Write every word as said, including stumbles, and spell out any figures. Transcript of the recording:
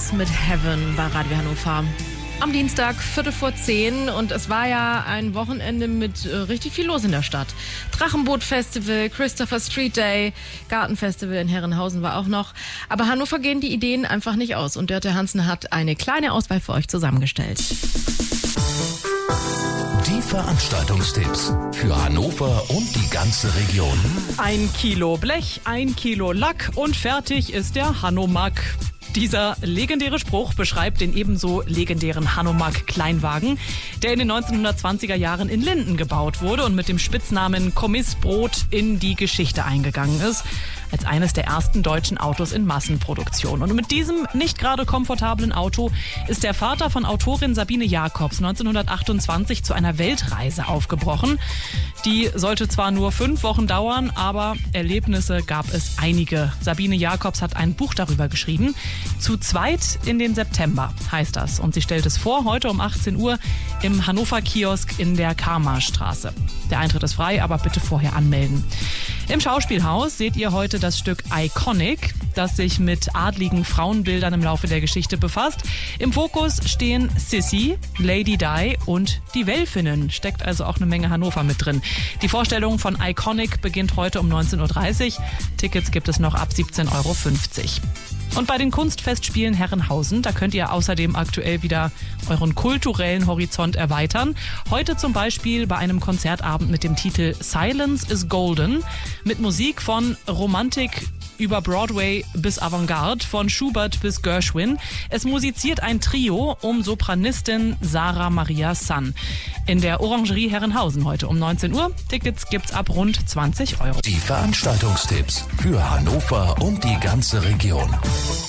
Beatles mit Heaven bei Radio Hannover. Am Dienstag, Viertel vor zehn, und es war ja ein Wochenende mit äh, richtig viel los in der Stadt. Drachenboot-Festival, Christopher Street Day, Gartenfestival in Herrenhausen war auch noch. Aber Hannover gehen die Ideen einfach nicht aus, und Dörte Hansen hat eine kleine Auswahl für euch zusammengestellt. Die Veranstaltungstipps für Hannover und die ganze Region. Ein Kilo Blech, ein Kilo Lack und fertig ist der Hanomag. Dieser legendäre Spruch beschreibt den ebenso legendären Hanomag-Kleinwagen, der in den neunzehnhundertzwanziger Jahren in Linden gebaut wurde und mit dem Spitznamen Kommissbrot in die Geschichte eingegangen ist, als eines der ersten deutschen Autos in Massenproduktion. Und mit diesem nicht gerade komfortablen Auto ist der Vater von Autorin Sabine Jacobs neunzehnhundertachtundzwanzig zu einer Weltreise aufgebrochen. Die sollte zwar nur fünf Wochen dauern, aber Erlebnisse gab es einige. Sabine Jacobs hat ein Buch darüber geschrieben. Zu zweit in den September heißt das. Und sie stellt es vor, heute um achtzehn Uhr im Hannover-Kiosk in der Karmarstraße. Der Eintritt ist frei, aber bitte vorher anmelden. Im Schauspielhaus seht ihr heute das Stück Iconic, das sich mit adligen Frauenbildern im Laufe der Geschichte befasst. Im Fokus stehen Sissy, Lady Di und die Welfinnen. Steckt also auch eine Menge Hannover mit drin. Die Vorstellung von Iconic beginnt heute um neunzehn Uhr dreißig. Tickets gibt es noch ab siebzehn Euro fünfzig. Und bei den Kunstfestspielen Herrenhausen, da könnt ihr außerdem aktuell wieder euren kulturellen Horizont erweitern. Heute zum Beispiel bei einem Konzertabend mit dem Titel Silence is Golden mit Musik von Romantik über Broadway bis Avantgarde, von Schubert bis Gershwin. Es musiziert ein Trio um Sopranistin Sarah Maria Sun in der Orangerie Herrenhausen heute um neunzehn Uhr. Tickets gibt's ab rund zwanzig Euro. Die Veranstaltungstipps für Hannover und die ganze Region.